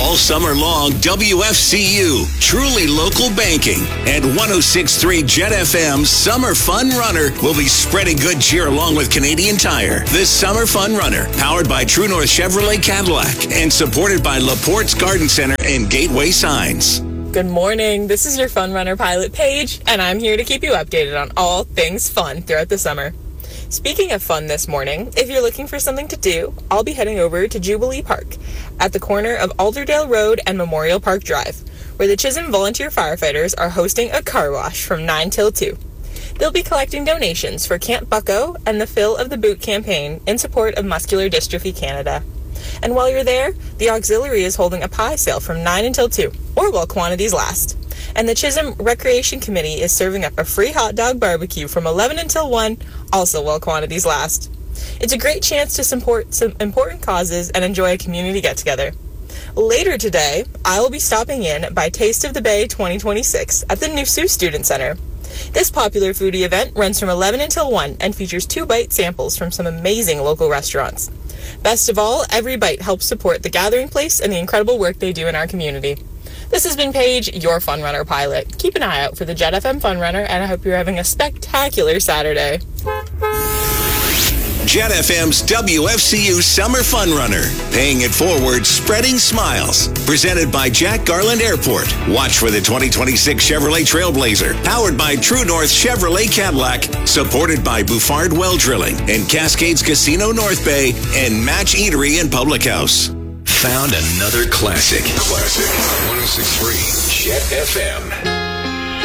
All summer long, WFCU, truly local banking, and 106.3 Jet FM's Summer Fun Runner will be spreading good cheer along with Canadian Tire. This Summer Fun Runner, powered by True North Chevrolet Cadillac and supported by LaPorte's Garden Center and Gateway Signs. Good morning. This is your Fun Runner pilot, Paige, and I'm here to keep you updated on all things fun throughout the summer. Speaking of fun this morning, if you're looking for something to do, I'll be heading over to Jubilee Park at the corner of Alderdale Road and Memorial Park Drive, where the Chisholm Volunteer Firefighters are hosting a car wash from 9 till 2. They'll be collecting donations for Camp Bucko and the Fill of the Boot campaign in support of Muscular Dystrophy Canada. And while you're there, the auxiliary is holding a pie sale from 9 until 2, or while quantities last. And the Chisholm Recreation Committee is serving up a free hot dog barbecue from 11 until 1, also while quantities last. It's a great chance to support some important causes and enjoy a community get-together. Later today, I will be stopping in by Taste of the Bay 2026 at the Noosu Student Center. This popular foodie event runs from 11 until 1 and features 2 bite samples from some amazing local restaurants. Best of all, every bite helps support the Gathering Place and the incredible work they do in our community. This has been Paige, your Fun Runner pilot. Keep an eye out for the Jet FM Fun Runner, and I hope you're having a spectacular Saturday. Jet FM's WFCU Summer Fun Runner, paying it forward, spreading smiles. Presented by Jack Garland Airport. Watch for the 2026 Chevrolet Trailblazer, powered by True North Chevrolet Cadillac, supported by Bouffard Well Drilling and Cascades Casino North Bay and Match Eatery and Public House. Found another classic. 106.3 Jet FM.